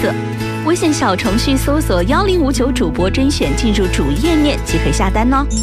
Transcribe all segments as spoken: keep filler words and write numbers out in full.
色。微信小程序搜索幺零五九主播甄选，进入主页面即可下单哦。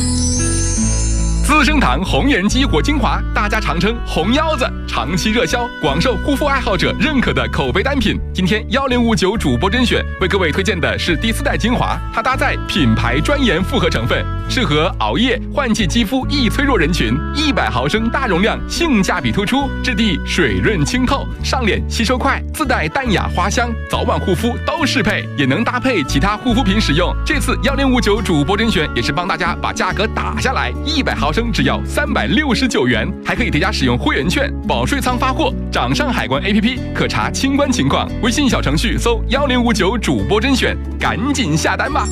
资生堂红颜激活精华，大家常称红腰子，长期热销，广受护肤爱好者认可的口碑单品。今天幺零五九主播甄选为各位推荐的是第四代精华，它搭载品牌专研复合成分，适合熬夜、换季肌肤易脆弱人群。一百毫升大容量，性价比突出，质地水润清透，上脸吸收快，自带淡雅花香，早晚护肤都适配，也能搭配其他护肤品使用。这次幺零五九主播甄选也是帮大家把价格打下来，一百毫升只要三百六十九元，还可以叠加使用会员券，保税仓发货，掌上海关 A P P 可查清关情况，微信小程序搜幺零五九主播甄选，赶紧下单吧。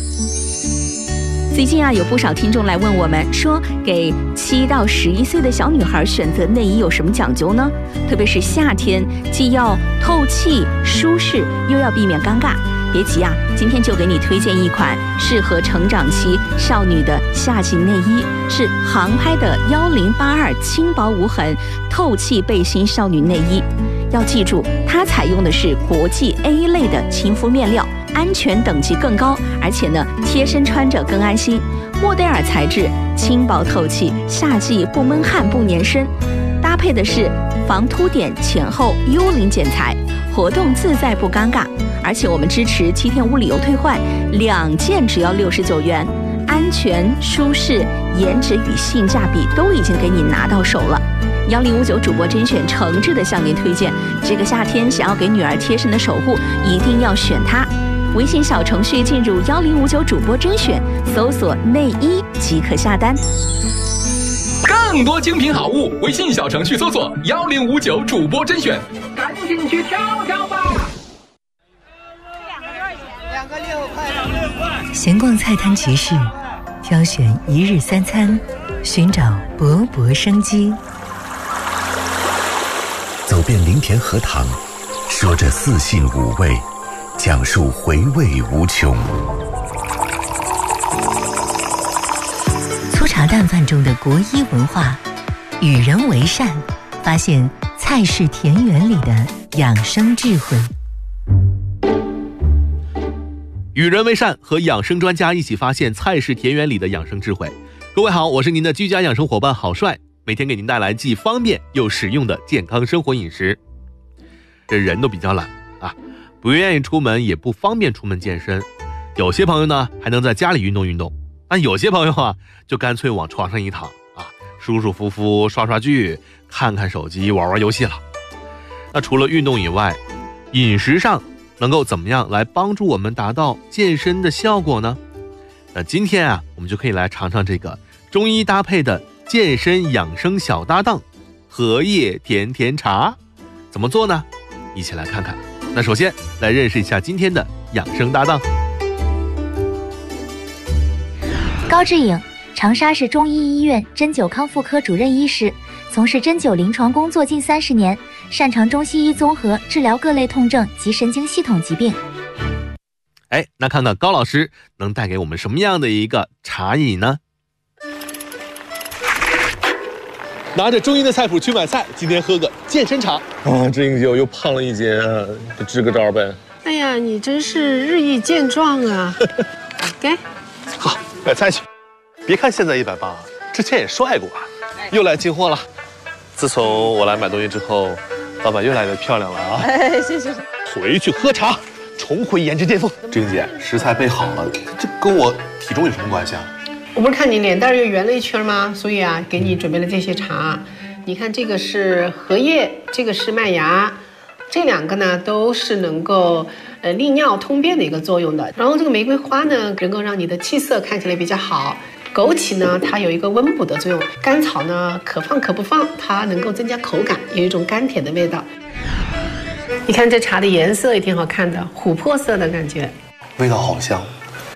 最近啊，有不少听众来问我们说，给七到十一岁的小女孩选择内衣有什么讲究呢？特别是夏天，既要透气舒适，又要避免尴尬。别急啊，今天就给你推荐一款适合成长期少女的夏季内衣，是航拍的幺零八二轻薄无痕透气背心少女内衣。要记住，它采用的是国际 A 类的亲肤面料，安全等级更高，而且呢，贴身穿着更安心。莫代尔材质，轻薄透气，夏季不闷汗不粘身。搭配的是防凸点前后幽灵剪裁，活动自在不尴尬。而且我们支持七天无理由退换，两件只要六十九元，安全、舒适、颜值与性价比都已经给你拿到手了。幺零五九主播甄选诚挚的向您推荐，这个夏天想要给女儿贴身的守护，一定要选它。微信小程序进入幺零五九主播甄选，搜索内衣即可下单。 更多精品好物，微信小程序搜索幺零五九主播甄选，赶紧去挑挑吧。 两个六块，两个六块。 闲逛菜摊集市，挑选一日三餐，寻找勃勃生机。 走遍林田荷塘，说着四性五味，讲述回味无穷。 粗茶淡饭中的国医文化，与人为善，发现菜式田园里的养生智慧。 与人为善，和养生专家一起发现菜式田园里的养生智慧。各位好，我是您的居家养生伙伴郝帅，每天给您带来既方便又实用的健康生活饮食。这人都比较懒啊，不愿意出门，也不方便出门健身。有些朋友呢，还能在家里运动运动，但有些朋友啊，就干脆往床上一躺啊，舒舒服服刷刷剧，看看手机，玩玩游戏了。那除了运动以外，饮食上能够怎么样来帮助我们达到健身的效果呢？那今天啊，我们就可以来尝尝这个中医搭配的健身养生小搭档荷叶甜甜茶，怎么做呢？一起来看看。那首先来认识一下今天的养生搭档。 高志颖，长沙市中医医院针灸康复科主任医师，从事针灸临床工作近三十年，擅长中西医综合治疗各类痛症及神经系统疾病。 哎，那看看高老师能带给我们什么样的一个茶饮呢？拿着中医的菜谱去买菜，今天喝个健身茶。 啊，志颖姐，我又胖了一斤，就支个招呗。 哎呀，你真是日益健壮啊！给， 好，买菜去。别看现在一百八，之前也帅过。又来进货了。自从我来买东西之后，老板越来越漂亮了啊！ 哎，谢谢。 回去喝茶，重回颜值巅峰。志颖姐，食材备好了，这跟我体重有什么关系啊？ 我不是看你脸蛋又圆了一圈吗？所以啊，给你准备了这些茶。你看，这个是荷叶，这个是麦芽，这两个呢都是能够呃利尿通便的一个作用的。然后这个玫瑰花呢，能够让你的气色看起来比较好。枸杞呢，它有一个温补的作用。甘草呢，可放可不放，它能够增加口感，有一种甘甜的味道。你看这茶的颜色也挺好看的，琥珀色的感觉， 味道好香。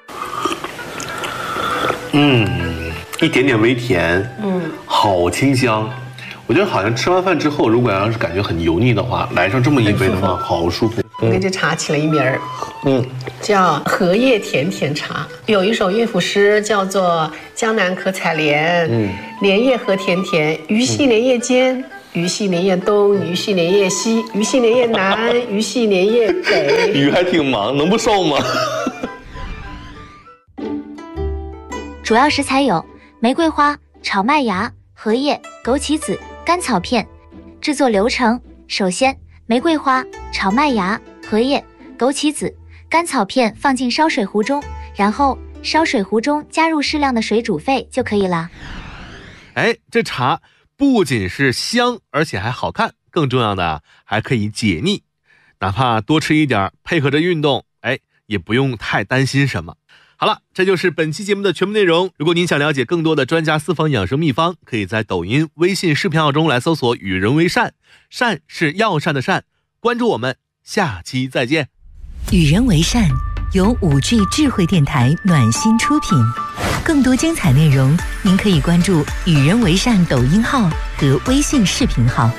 嗯，一点点微甜，嗯，好清香。我觉得好像吃完饭之后，如果要是感觉很油腻的话，来上这么一杯的话，好舒服。 我给这茶起了一名儿， 嗯， 叫荷叶甜甜茶。有一首乐府诗叫做《江南可采莲》，嗯，莲叶何田田，鱼戏莲叶间， 鱼系连夜东，鱼系连夜西，鱼系连夜南，鱼系连夜北。 鱼还挺忙，能不瘦吗？ 主要食材有玫瑰花、炒麦芽、荷叶、枸杞子、甘草片。制作流程：首先，玫瑰花、炒麦芽、荷叶、枸杞子、甘草片放进烧水壶中，然后烧水壶中加入适量的水煮沸就可以了。 哎，这茶不仅是香，而且还好看，更重要的还可以解腻。哪怕多吃一点，配合着运动，哎，也不用太担心什么。好了，这就是本期节目的全部内容。如果您想了解更多的专家私房养生秘方，可以在抖音、微信视频号中来搜索“与人为善”，善是药膳的善。关注我们，下期再见。 与人为善由五 G 智慧电台暖心出品，更多精彩内容您可以关注“与人为善”抖音号和微信视频号。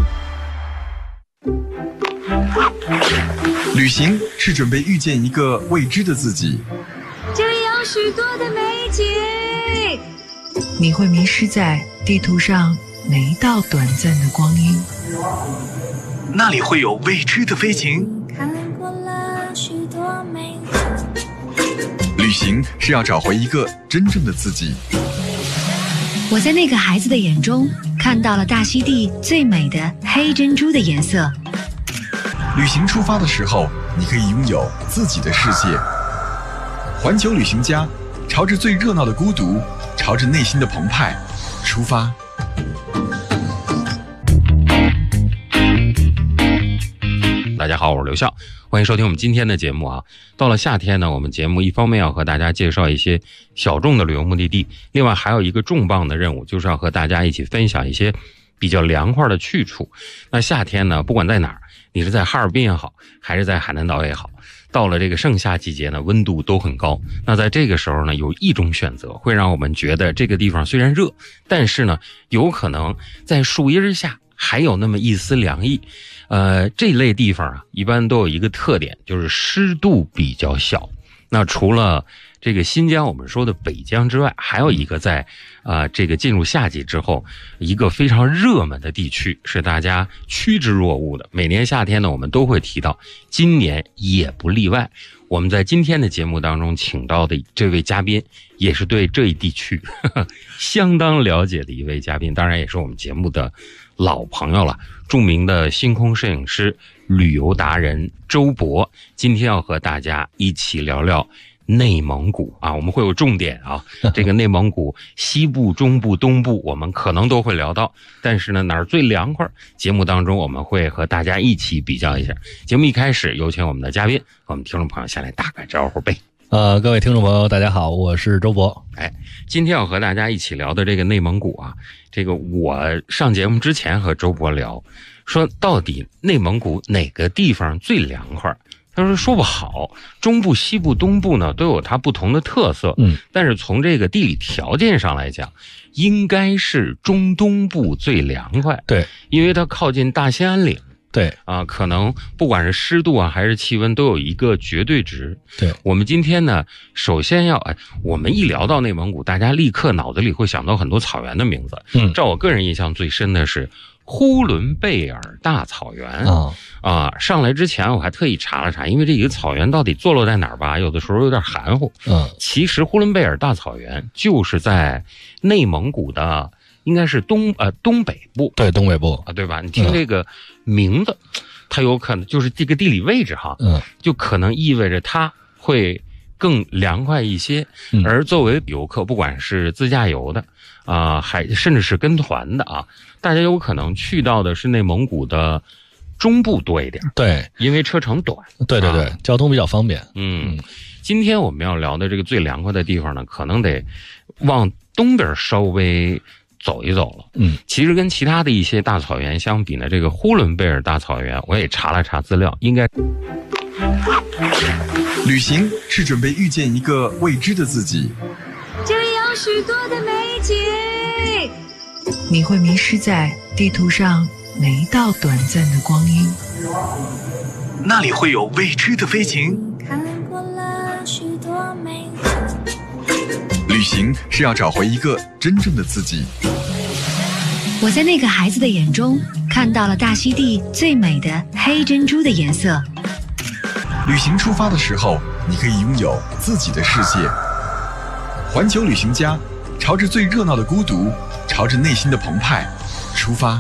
旅行是准备遇见一个未知的自己， 这里有许多的美景， 你会迷失在地图上哪一道短暂的光阴？ 那里会有未知的飞行。 看过了许多美景，旅行是要找回一个真正的自己。 我在那个孩子的眼中看到了大溪地最美的黑珍珠的颜色。 旅行出发的时候，你可以拥有自己的世界。环球旅行家，朝着最热闹的孤独，朝着内心的澎湃出发。 大家好，我是刘笑，欢迎收听我们今天的节目啊。到了夏天呢，我们节目一方面要和大家介绍一些小众的旅游目的地，另外还有一个重磅的任务，就是要和大家一起分享一些比较凉快的去处。那夏天呢，不管在哪儿，你是在哈尔滨也好，还是在海南岛也好，到了这个盛夏季节呢，温度都很高。那在这个时候呢，有一种选择会让我们觉得这个地方虽然热，但是呢，有可能在树荫下还有那么一丝凉意。呃，这类地方啊，一般都有一个特点，就是湿度比较小。那除了这个新疆我们说的北疆之外，还有一个在啊、呃、这个进入夏季之后，一个非常热门的地区是大家趋之若鹜的。每年夏天呢，我们都会提到，今年也不例外。我们在今天的节目当中请到的这位嘉宾，也是对这一地区呵呵相当了解的一位嘉宾，当然也是我们节目的老朋友了，著名的星空摄影师、旅游达人周博，今天要和大家一起聊聊内蒙古啊，我们会有重点啊，这个内蒙古西部、中部、东部我们可能都会聊到，但是呢，哪儿最凉快？节目当中我们会和大家一起比较一下。节目一开始，有请我们的嘉宾，我们听众朋友先来打个招呼呗。 呃，各位听众朋友，大家好，我是周博。 哎，今天要和大家一起聊的这个内蒙古啊，这个我上节目之前和周博聊，说到底内蒙古哪个地方最凉快？他说说不好，中部、西部、东部呢都有它不同的特色，嗯，但是从这个地理条件上来讲，应该是中东部最凉快。 对， 因为它靠近大兴安岭。 对啊，可能不管是湿度啊还是气温都有一个绝对值。 对， 我们今天呢，首先要哎，我们一聊到内蒙古，大家立刻脑子里会想到很多草原的名字。嗯，照我个人印象最深的是呼伦贝尔大草原啊啊！上来之前我还特意查了查，因为这一个草原到底坐落在哪儿吧，有的时候有点含糊。嗯，其实呼伦贝尔大草原就是在内蒙古的。应该是东呃东北部， 对东北部啊，对吧？你听这个名字，嗯、它有可能就是这个地理位置哈，嗯，就可能意味着它会更凉快一些。嗯、而作为游客，不管是自驾游的啊、呃，还甚至是跟团的啊，大家有可能去到的是内蒙古的中部多一点， 对， 因为车程短， 对对对，啊、交通比较方便。 嗯，嗯今天我们要聊的这个最凉快的地方呢，可能得往东边稍微。走一走了，嗯，其实跟其他的一些大草原相比呢，这个呼伦贝尔大草原，我也查了查资料，应该。 旅行是准备遇见一个未知的自己， 这里有许多的美景， 你会迷失在地图上哪一道短暂的光阴？ 那里会有未知的飞行。 看过了许多美景。 旅行是要找回一个真正的自己。 我在那个孩子的眼中看到了大溪地最美的黑珍珠的颜色。 旅行出发的时候，你可以拥有自己的世界。环球旅行家，朝着最热闹的孤独，朝着内心的澎湃出发。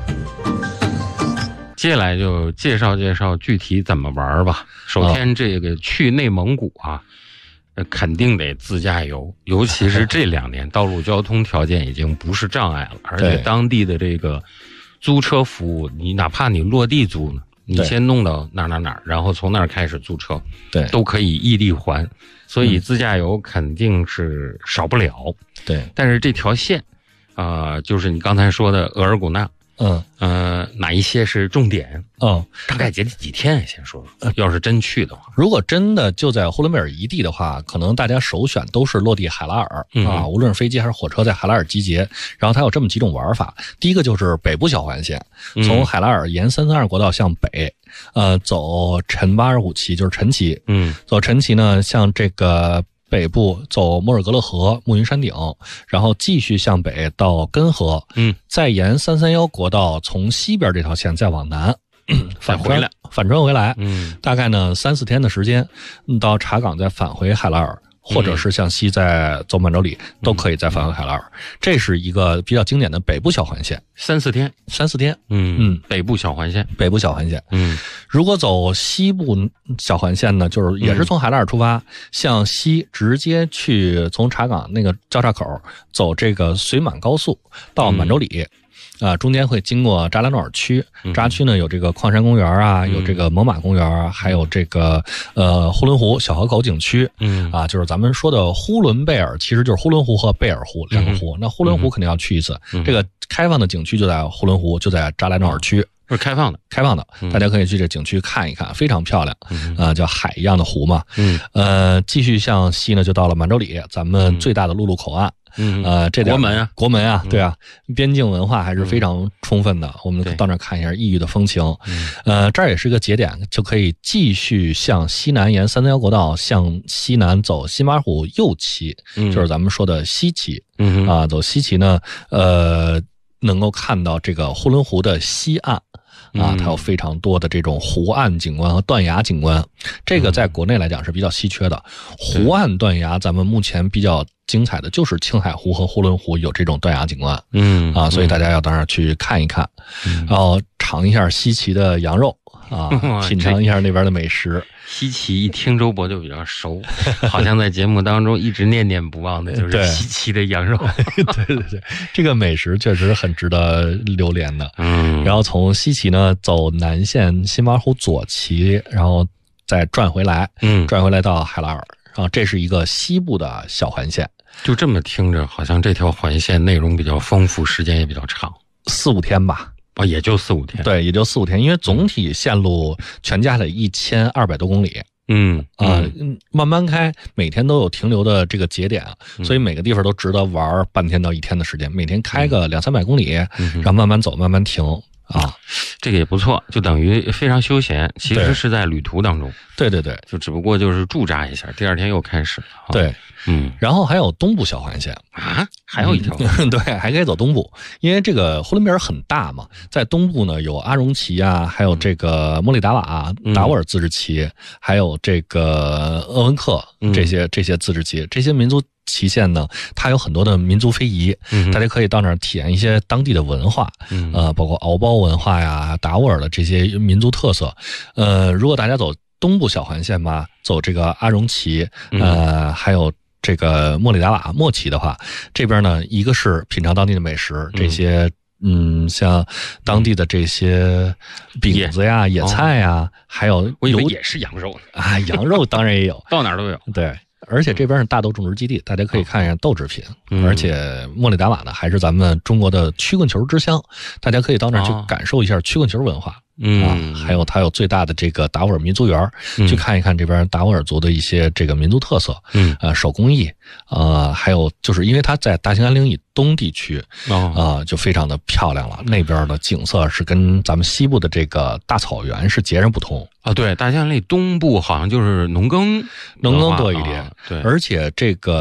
接下来就介绍介绍具体怎么玩吧。首先，这个去内蒙古啊，呃，肯定得自驾游，尤其是这两年道路交通条件已经不是障碍了，而且当地的这个租车服务，你哪怕你落地租呢，你先弄到哪哪哪，然后从那儿开始租车， 对， 都可以异地还，所以自驾游肯定是少不了。 对， 但是这条线，啊、呃，就是你刚才说的额尔古纳。 嗯呃，哪一些是重点？ 哦， 大概节几天？先说说。要是真去的话， 如果真的就在呼伦贝尔一地的话，可能大家首选都是落地海拉尔、嗯、啊，无论是飞机还是火车，在海拉尔集结。然后它有这么几种玩法，第一个就是北部小环线，从海拉尔沿三三二国道向北，呃，走陈八十五旗，就是陈旗， 嗯， 走陈旗呢，像这个。北部走莫尔格勒河、暮云山顶，然后继续向北到根河， 嗯， 再沿三三幺国道从西边这条线再往南， 返回来， 反转回来， 嗯， 大概呢三四天的时间，到查岗再返回海拉尔，或者是向西再走满洲里，嗯、都可以再返回海拉尔。这是一个比较经典的北部小环线， 三四天， 三四天， 嗯嗯，北部小环线， 北部小环线， 嗯。 如果走西部小环线呢，就是也是从海拉尔出发，嗯、向西直接去从查岗那个交叉口走这个绥满高速到满洲里。嗯啊，中间会经过扎拉诺尔区，扎区呢有这个矿山公园啊， 嗯、 有这个猛犸公园啊，还有这个呃呼伦湖小河口景区， 嗯啊，就是咱们说的呼伦贝尔，其实就是呼伦湖和贝尔湖两个湖。嗯、那呼伦湖肯定要去一次， 嗯、 这个开放的景区就在呼伦湖，就在扎拉诺尔区。 是开放的， 开放的， 嗯、 大家可以去这景区看一看，非常漂亮， 嗯、 啊，叫海一样的湖嘛。 嗯， 呃，继续向西呢，就到了满洲里，咱们最大的陆路口岸。 嗯， 呃，这国门啊， 国门啊， 嗯、 对啊，边境文化还是非常充分的。嗯、我们到那儿看一下异域的风情。 嗯、 呃，这儿也是个节点，就可以继续向西南沿三三幺国道向西南走新马虎右旗， 嗯、 就是咱们说的西旗。 嗯啊，走西旗呢，呃，能够看到这个呼伦湖的西岸。啊，它有非常多的这种湖岸景观和断崖景观，这个在国内来讲是比较稀缺的。湖岸断崖，咱们目前比较精彩的就是青海湖和呼伦湖有这种断崖景观， 嗯啊，所以大家要到那儿去看一看， 嗯、 然后尝一下西岐的羊肉啊，品尝一下那边的美食。 西岐一听周博就比较熟，好像在节目当中一直念念不忘的就是西岐的羊肉。 对对对，这个美食确实很值得留恋的。 嗯， 然后从西岐呢走南线新马虎左旗，然后再转回来， 嗯， 转回来到海拉尔。然后这是一个西部的小环线。 就这么听着，好像这条环线内容比较丰富，时间也比较长， 四五天吧。 哦，也就四五天， 对，也就四五天，因为总体线路全加起来一千二百多公里， 嗯啊、呃，慢慢开，每天都有停留的这个节点，所以每个地方都值得玩半天到一天的时间，每天开个两三百公里， 嗯、 然后慢慢走，慢慢停啊， 这个也不错，就等于非常休闲，其实是在旅途当中， 对对对， 就只不过就是驻扎一下，第二天又开始， 啊、对。 嗯， 然后还有东部小环线啊，还有一条、 嗯，对，还可以走东部，因为这个呼伦贝尔很大嘛，在东部呢有阿荣旗啊，还有这个莫里达瓦、 嗯、 达斡尔自治旗，还有这个鄂温克这些、嗯、这些自治旗，这些民族旗线呢，它有很多的民族非遗， 嗯、 大家可以到那儿体验一些当地的文化， 嗯、 呃，包括敖包文化呀、达斡尔的这些民族特色。呃，如果大家走东部小环线吧，走这个阿荣旗，呃， 嗯、 还有。这个莫里达瓦莫旗的话，这边呢，一个是品尝当地的美食，这些嗯，像当地的这些饼子呀、野菜呀， 哦、 还有我以为也是羊肉啊，羊肉当然也有， 到哪儿都有。 对，而且这边是大豆种植基地，大家可以看一下豆制品， 嗯、 而且莫里达瓦呢还是咱们中国的曲棍球之乡，大家可以到那儿去感受一下曲棍球文化。 嗯啊，还有它有最大的这个达斡尔民族园， 嗯、 去看一看这边达斡尔族的一些这个民族特色， 嗯， 呃，手工艺，呃，还有就是因为它在大兴安岭以东地区， 哦， 呃，就非常的漂亮了。那边的景色是跟咱们西部的这个大草原是截然不同啊。对，大兴安岭东部好像就是农耕， 农耕多一点， 啊、对， 而且这个。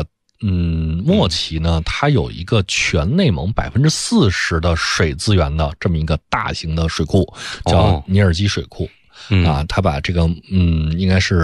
嗯末期呢，它有一个全内蒙百分之四十的水资源的这么一个大型的水库，叫尼尔基水库。啊，它把这个嗯，应该是